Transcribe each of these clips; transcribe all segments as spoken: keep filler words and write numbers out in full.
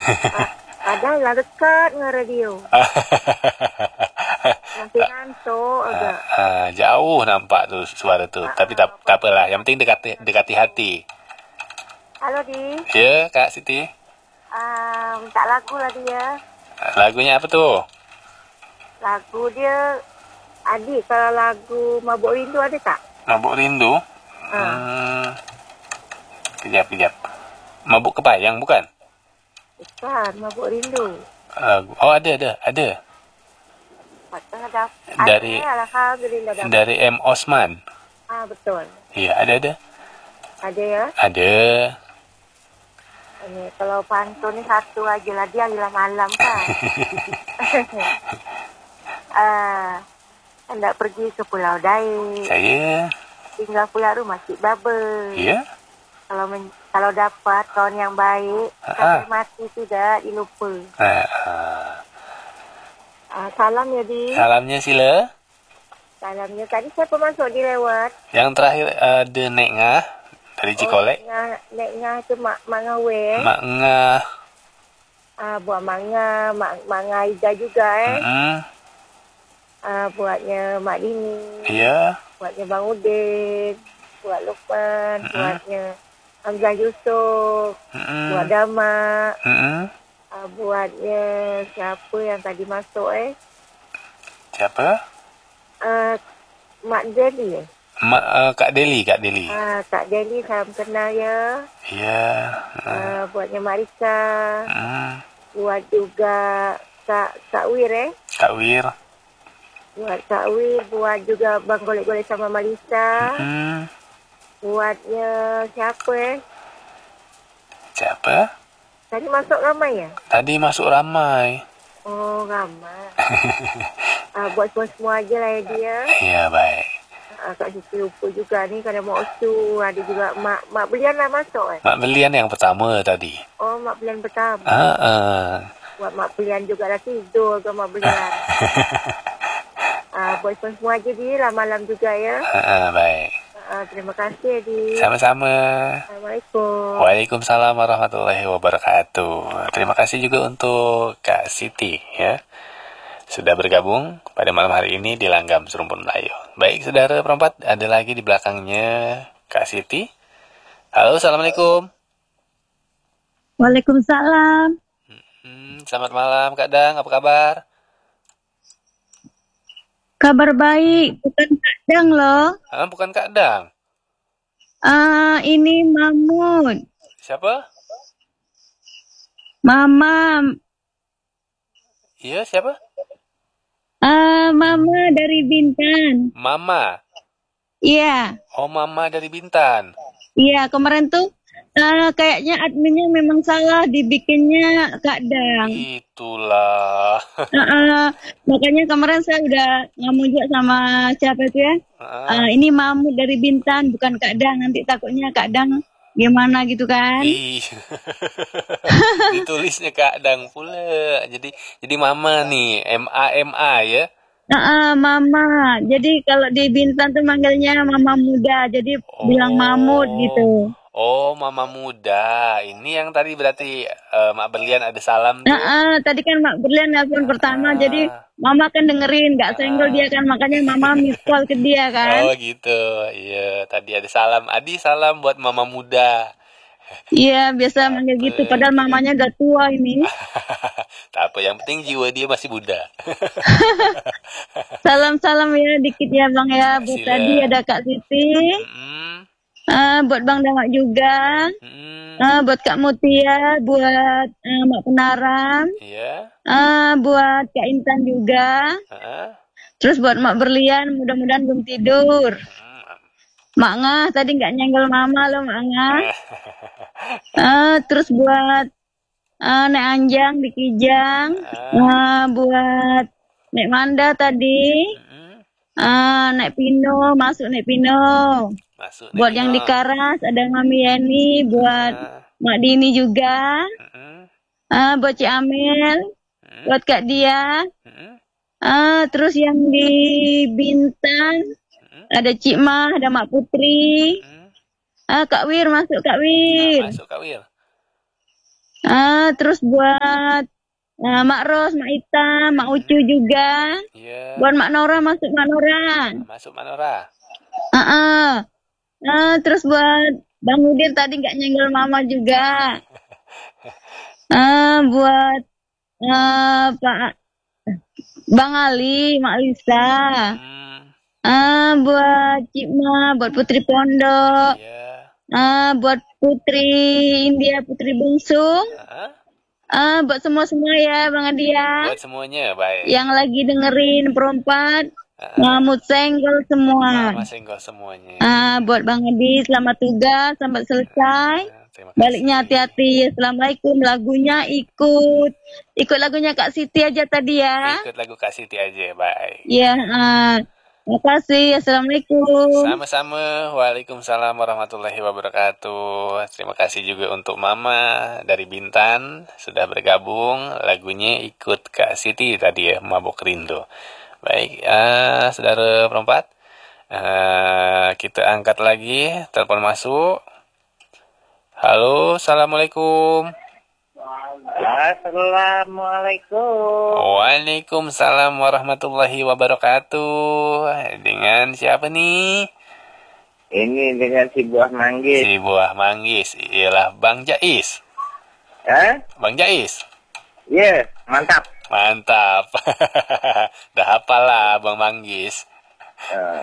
Padahal lah dekat dengan radio. Masih ngantuk agak. Uh, jauh nampak tu suara tu. Uh, Tapi tak, tak apalah. Yang penting dekati, dekati hati. Halo, Di. Ya, Kak Siti. Uh, minta lagu lah dia. Lagunya apa tu? Lagu dia, adik kalau lagu Mabuk Rindu ada tak? Mabuk Rindu? Uh. Hmm. Kejap, kejap. Mabuk Kepayang bukan? Bukan, Mabuk Rindu. Uh, oh, ada, ada, ada. Ada. Dari Alhamdulillah. Dari M. Osman. Ah, betul. Iya, ada, ada. Ada ya? Ada. Ini kalau pantun ni satu aja lah, dia adalah malam kan. uh, hendak pergi ke Pulau Dai. Saya tinggal pula rumah Cik Baba. Ya. Kalau men- kalau dapat kawan yang baik, sampai mati tidak dilupa. Ha. Uh, salam ya, Di. Salamnya sila. Salamnya tadi siapa masuk di lewat? Yang terakhir ada uh, Nek Ngah dari Cikolek. Oh, Nek, Nek Ngah tu Mak Mak Ngawe. Mak Ngah. Ah, buat Mak Ngah, Mak Mak Aida juga eh. Mm-hmm. Ah, buatnya Mak Dini. Iya. Buatnya Bang Udin, buat Lukman, mm-hmm. buatnya Hamzah Yusof, mm-hmm. buat Dama. Mm-hmm. Ah, buatnya siapa yang tadi masuk eh? Siapa? Uh, Mak Deli eh? Mak, uh, Kak Deli, Kak Deli. Ah, Kak Deli, salam kenal ya. Ya. Uh. Uh, buatnya Marika. Uh. Buat juga Kak Kak Wir eh? Kak Wir. Buat Kak Wir, buat juga Bang Golek-Golek sama Malisa. Uh. Buatnya siapa eh? Siapa? Tadi masuk ramai ya? Tadi masuk ramai. Oh, ramai. uh, buat semua-semua aja lah ya dia. Ya, baik. Uh, Kak Siti lupa juga ni, kadang Mak Osu. Ada juga Mak Mak Belian lah masuk eh? Mak Belian yang pertama tadi. Oh, Mak Belian pertama. Ah, uh. Buat Mak Belian juga dah tidur ke Mak Belian. uh, buat semua aja dia lah malam juga ya. Ah, uh, baik. Uh, terima kasih, Di. Sama-sama. Assalamualaikum. Waalaikumsalam warahmatullahi wabarakatuh. Terima kasih juga untuk Kak Siti ya. Sudah bergabung pada malam hari ini di Langgam Serumpun Melayu. Baik, saudara perempat, ada lagi di belakangnya Kak Siti. Halo, Assalamualaikum. Waalaikumsalam. Hmm, selamat malam Kak Dang, apa kabar? Kabar baik, bukan Kak Dang loh. Ah, bukan Kak Dang. Ah, uh, ini Mahmud. Siapa? Mama. Iya, siapa? Ah, uh, Mama dari Bintan. Mama. Iya. Oh, Mama dari Bintan. Iya, kemarin tuh uh, kayaknya adminnya memang salah dibikinnya Kak Dang. Itulah. uh, uh, makanya kemarin saya udah ngomong juga sama siapa itu ya. Uh. Uh, ini Mahmud dari Bintan, bukan Kak Dang. Nanti takutnya Kak Dang gimana gitu kan? Ditulisnya Kak Dang pula. Jadi jadi Mama nih, M A M A ya. Uh, uh, Mama. Jadi kalau di Bintan tuh manggilnya Mama Muda. Jadi oh. bilang Mahmud gitu. Oh, Mama Muda. Ini yang tadi berarti uh, Mak Berlian ada salam tuh. Uh, uh, tadi kan Mak Berlian nelfon uh, pertama. Jadi Mama kan dengerin, gak senggol uh, dia kan. Makanya Mama miss call ke dia kan. Oh gitu. Iya, tadi ada salam. Adi salam buat Mama Muda. Iya, biasa manggil gitu. Padahal mamanya udah tua ini. Tak apa, yang penting jiwa dia masih muda. Salam-salam ya, dikit ya Bang ya. Buat Sila. Tadi ada Kak Siti. Mm-hmm. Uh, buat Bang Damak juga. Mm-hmm. Uh, buat Kak Mutia. Buat uh, Mak Penaram. Iya. Yeah. Uh, buat Kak Intan juga. Uh-huh. Terus buat Mak Berlian, mudah-mudahan belum tidur. Mm-hmm. Mak Ngah, tadi gak nyenggol Mama loh Mak Ngah. Uh, terus buat uh, Nek Anjang di Kijang, uh, buat Nek Manda tadi, uh, Nek Pino, masuk Nek Pino. Masuk, Nek buat Pino. Yang di Karas ada Mami Yeni, buat uh. Mak Dini juga, uh, buat Cik Amel, uh. buat Kak Dia, uh, terus yang di Bintan ada Cik Mah, ada Mak Putri. Ah, Kak Wir, masuk Kak Wir. Nah, masuk Kak Wir. Ah, terus buat ah, Mak Ros, Mak Ita, Mak Ucu juga. Iya. Buat Mak Nora, masuk Mak Nora. Masuk Manora. Ah, ah. Ah, terus buat Bang Udin tadi nggak nyenggol Mama juga. Ah, buat ah, Pak Bang Ali, Mak Lisa. Hmm, Ah, buat Cima, buat Putri Pondok. iya. Ah, buat Putri India, Putri Bungsung. Hah? Ah, buat semua-semua ya, Bang Adia. Buat semuanya, baik. Yang lagi dengerin perempat, Ah, ngamut senggol semua. Mama senggol semuanya. Ah, buat Bang Adi, selamat tugas sampai selesai. Ah, terima kasih. Baliknya hati-hati. Assalamualaikum. Lagunya ikut ikut lagunya Kak Siti aja tadi ya. Ikut lagu Kak Siti aja, baik. Ya, ah, terima kasih. Assalamualaikum. Sama-sama. Waalaikumsalam warahmatullahi wabarakatuh. Terima kasih juga untuk Mama dari Bintan sudah bergabung. Lagunya ikut Kak Siti tadi ya, Mabok Rindu. Baik, ah, saudara perempat, ah, kita angkat lagi. Telepon masuk. Halo, assalamualaikum. Assalamualaikum. Waalaikumsalam warahmatullahi wabarakatuh. Dengan siapa nih? Ini dengan si Buah Manggis. Si Buah Manggis. Ialah Bang Jais. Hah? Bang Jais. Iya, yeah, mantap. Mantap. Dah hafal lah Bang Manggis. Uh,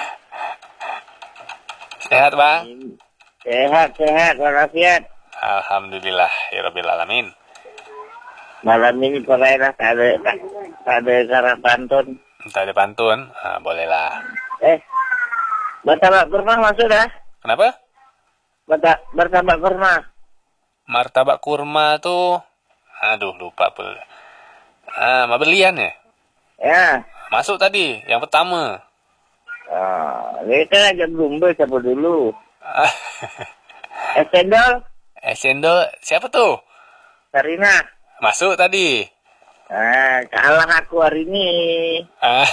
Sehat Bang? sehat, sehat, walafiat. Alhamdulillah, ya Rabbil Alamin. Malam ini perairan tak ada, tak, tak ada cara pantun. Tak ada pantun? Ah, bolehlah. Eh, bertabak kurma masuk dah? Kenapa? Berta, bertabak kurma. Martabak kurma tuh, aduh lupa pul. Ah, ma berlian ya? Ya. Masuk tadi, yang pertama. Oh, kita aja belum siapa dulu. Es cendol? Es cendol, siapa tuh? Sarina. Masuk tadi. Nah, kalah aku hari ini. Ah.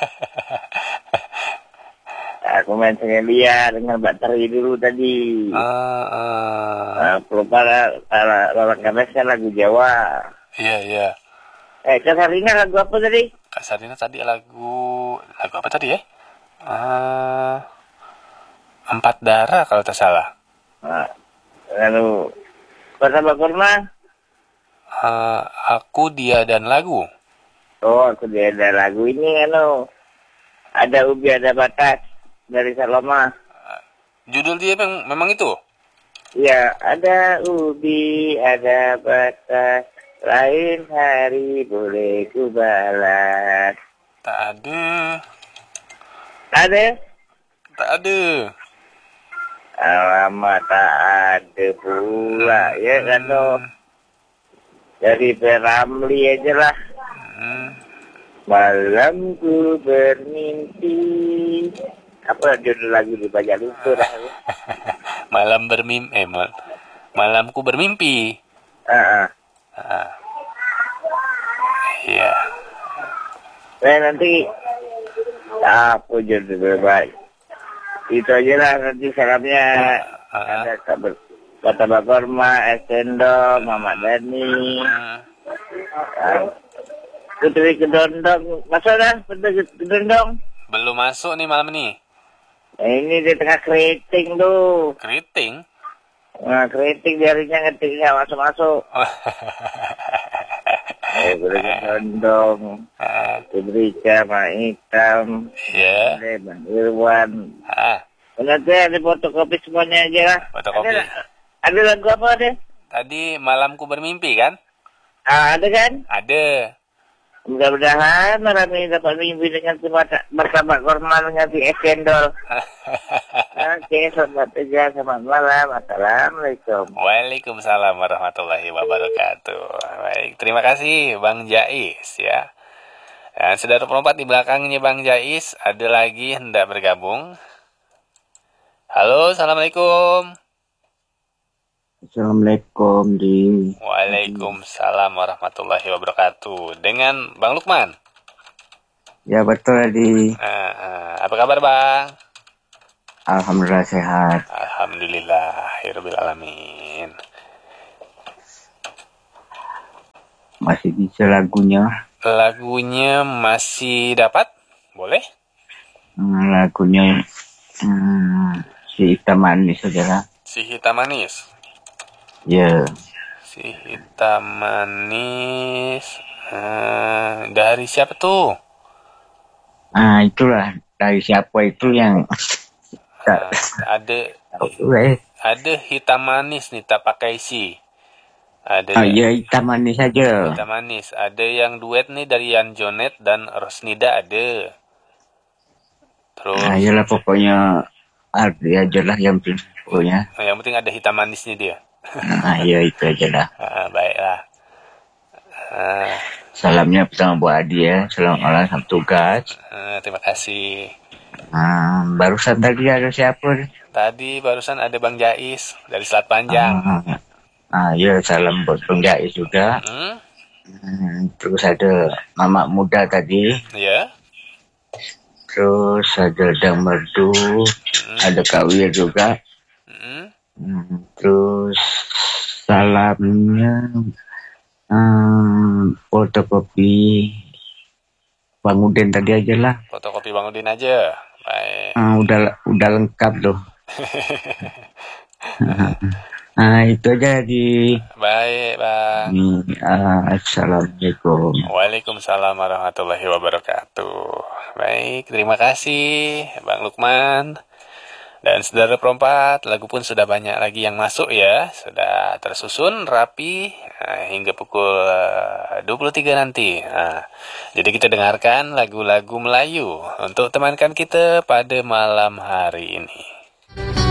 Aku main sengelia dengan baterai dulu tadi. Ah, ah. Nah, perlu para para lawan kami kan lagu Jawa. Iya, iya. Eh, Kak Sarina lagu apa tadi? Kak Sarina tadi lagu lagu apa tadi ya? Ah, Empat Darah kalau tak salah. Nah, lalu bersama kurma. Uh, aku dia dan lagu. Oh, aku dia ada lagu ini anu. Ada ubi ada batas dari Saloma. Judul dia memang, memang itu? Iya, ada ubi ada batas. Lain hari boleh ku balas. Tak ada. Ada? Tak ada. Alamak tak ada pula hmm. ya kan tuh. Dari Peramli aja lah. Hmm. Malamku bermimpi. Apa judul lagu dibaca lupa dah. Malam bermimpi. Eh, mal malamku bermimpi. Ah. Uh-uh. Iya. Nah nanti apa judul terbaik? Itu aja lah nanti salamnya. Uh-uh. Ada kabar. Kata Bakorma, Estendo, Mama Dani. Uh. Putri Kedondong. Masa dah Putri Kedondong? Belum masuk nih malam ini. Nah, ini di tengah keriting tuh. Keriting? Nah, keriting jarinya ngetik nggak masuk-masuk. Eh, Putri Kedondong. Putri Cama Hitam. Iya. Yeah. Bang Irwan. Ah. Nanti ada fotokopi semuanya aja lah. Fotokopi. Ada, ada lagu apa deh? Tadi Malamku Bermimpi kan? Ah, ada kan? Ada. Mudah-mudahan malam ini dapat mimpi dengan bersama korma dengan si Esendol. Oke, selamat kerja, selamat malam. Assalamualaikum. Waalaikumsalam warahmatullahi wabarakatuh. Baik, terima kasih Bang Jais ya. Dan saudara perempat di belakangnya Bang Jais ada lagi hendak bergabung. Halo, assalamualaikum. Assalamualaikum di. Waalaikumsalam warahmatullahi wabarakatuh. Dengan Bang Lukman. Ya betul di. Uh, uh, apa kabar Bang? Alhamdulillah sehat. Alhamdulillah, Rabbil Alamin. masih bisa lagunya. Lagunya masih dapat? Boleh? Hmm, lagunya hmm, si hitam manis saudara. Si hitam manis. Ya. Si hitam manis. Uh, dari siapa tuh? Ah itulah dari siapa itu yang Uh, ada eh. ada hitam manis nih tak pakai si. Ada Oh iya hitam manis saja. hitam manis. Ada yang duet nih dari Yan Jonet dan Rosnida ada. Terus Nah, iyalah pokoknya ada aja lah yang penting pokoknya. yang penting ada hitam manisnya dia. Nah iya itu aja lah. Ah, baiklah. Ah, Salamnya pertama buat Adi ya. Selamat malam, selamat tugas. ah, terima kasih. Ah, barusan tadi ada siapa? Tadi barusan ada Bang Jais dari Selat Panjang. Ah, ah iya salam buat Bang Jais juga. Hmm? Hmm, terus ada Mamak Muda tadi. Ya. Terus ada Dang Merdu. Hmm. Ada Kak Wir juga. Hmm. Hmm, terus salamnya um, fotokopi Bang Udin tadi aja lah. Fotokopi Bang Udin aja. Baik. Uh, udah udah lengkap loh. Nah itu aja di. Baik Bang. Hmm, uh, Assalamualaikum. Waalaikumsalam warahmatullahi wabarakatuh. Baik, terima kasih Bang Lukman. Dan saudara perempat, lagu pun sudah banyak lagi yang masuk ya. Sudah tersusun rapi nah, hingga pukul dua puluh tiga nanti. Nah, jadi kita dengarkan lagu-lagu Melayu untuk temankan kita pada malam hari ini.